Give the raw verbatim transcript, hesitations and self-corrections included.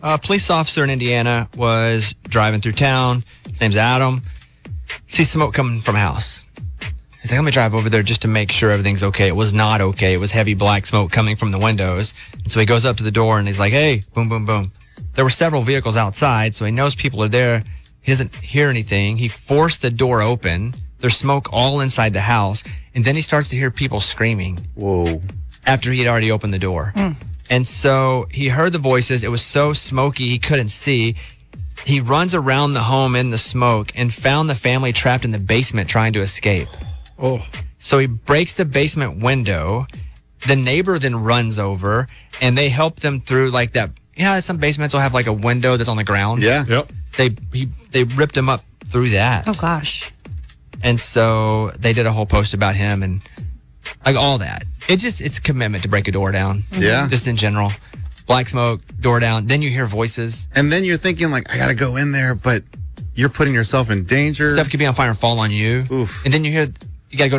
a police officer in Indiana was driving through town. His name's Adam. Sees smoke coming from a house. He's like, let me drive over there just to make sure everything's okay. It was not okay. It was heavy black smoke coming from the windows. And so he goes up to the door and he's like, hey, boom, boom, boom. There were several vehicles outside, so he knows people are there. He doesn't hear anything. He forced the door open. There's smoke all inside the house. And then he starts to hear people screaming. Whoa. After he had already opened the door. Mm. And so he heard the voices. It was so smoky he couldn't see. He runs around the home in the smoke and found the family trapped in the basement trying to escape. Oh. So he breaks the basement window. The neighbor then runs over and they help them through like that. You know how some basements will have like a window that's on the ground? Yeah. Yep. They he, they ripped him up through that. Oh, gosh. And so they did a whole post about him and like all that. It just, it's commitment to break a door down. Yeah. Just in general. Black smoke, door down. Then you hear voices. And then you're thinking like, I got to go in there, but you're putting yourself in danger. Stuff could be on fire and fall on you. Oof. And then you hear, you got to go